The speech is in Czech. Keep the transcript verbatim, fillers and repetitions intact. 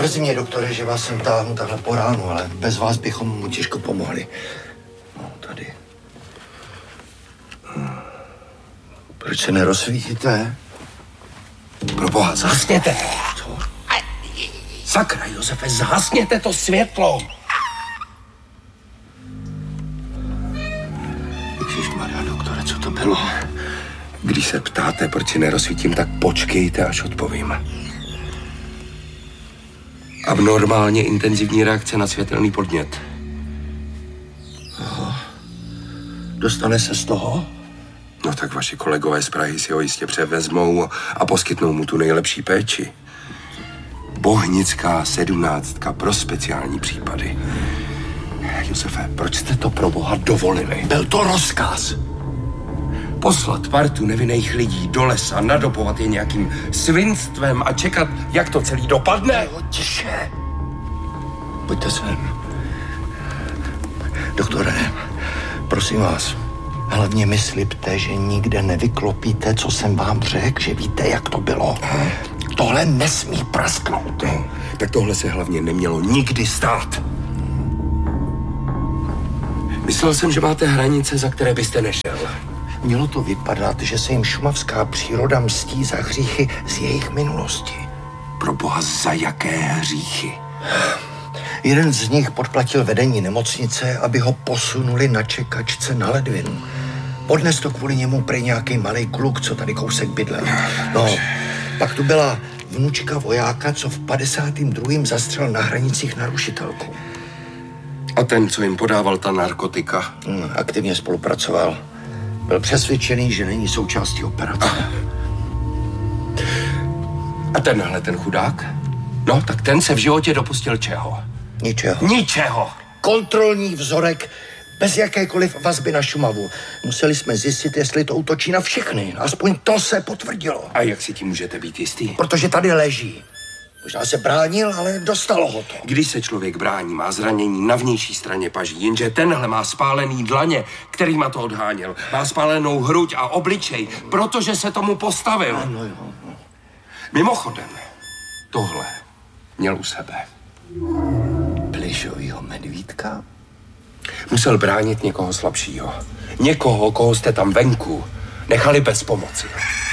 Mrzí mě, doktore, že vás sem táhnu takhle po ránu, ale bez vás bychom mu těžko pomohli. No, tady. Hm. Proč se nerozsvítíte? Proboha, zhasněte! Co? Sakra, Josefe, zhasněte to světlo! Ježišmarja, doktore, co to bylo? Když se ptáte, proč si nerozsvítím, tak počkejte, až odpovím. Abnormálně intenzivní reakce na světelný podnět. Aha. Dostane se z toho? No tak vaši kolegové z Prahy si ho jistě převezmou a poskytnou mu tu nejlepší péči. Bohnická sedmnáctka pro speciální případy. Josefe, proč jste to pro boha dovolili? Byl to rozkaz. Poslat partu nevinných lidí do lesa, nadopovat je nějakým svinstvem a čekat, jak to celý dopadne? Jo, tiše. Pojďte sem. Doktore, prosím vás, hlavně mi slibte, že nikde nevyklopíte, co jsem vám řekl, že víte, jak to bylo. Aha. Tohle nesmí prasknout. No, tak tohle se hlavně nemělo nikdy stát. Myslel jsem, že máte hranice, za které byste nešel. Mělo to vypadat, že se jim šumavská příroda mstí za hříchy z jejich minulosti. Pro boha, za jaké hříchy? Jeden z nich podplatil vedení nemocnice, aby ho posunuli na čekačce na ledvinu. Odnes to kvůli němu prej nějaký malý kluk, co tady kousek bydlel. No, pak tu byla vnučka vojáka, co v padesátém druhém zastřel na hranicích narušitelku. A ten, co jim podával ta narkotika? Hmm, aktivně spolupracoval. Byl přesvědčený, že není součástí operace. A, a tenhle, ten chudák? No, tak ten se v životě dopustil čeho? Ničeho. Ničeho! Kontrolní vzorek bez jakékoliv vazby na Šumavu. Museli jsme zjistit, jestli to útočí na všechny. Aspoň to se potvrdilo. A jak si tím můžete být jistý? Protože tady leží. Možná se bránil, ale dostalo ho to. Když se člověk brání, má zranění na vnější straně paží, jenže tenhle má spálený dlaně, kterýma to odháněl. Má spálenou hruď a obličej, protože se tomu postavil. Ano, jo. Mimochodem, tohle měl u sebe. Plišovýho medvídka? Musel bránit někoho slabšího. Někoho, koho jste tam venku nechali bez pomoci.